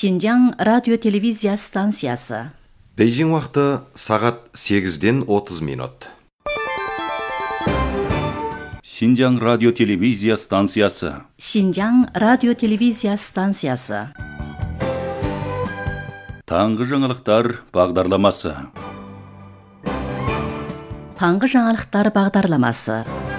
Шинжаң радио-телевизия станциясы. Бейжің уақыты сағат 8-ден 30 минут. Шинжаң радио-телевизия станциясы. Шинжаң радио-телевизия станциясы. Таңғы жаңалықтар бағдарламасы. Таңғы жаңалықтар бағдарламасы.